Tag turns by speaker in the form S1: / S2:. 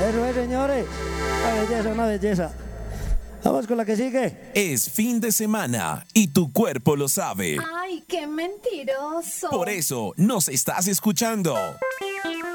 S1: Eso es, señores. Una belleza, una belleza. Vamos con la que sigue.
S2: Es fin de semana y tu cuerpo lo sabe.
S3: ¡Ay, qué mentiroso!
S2: Por eso nos estás escuchando.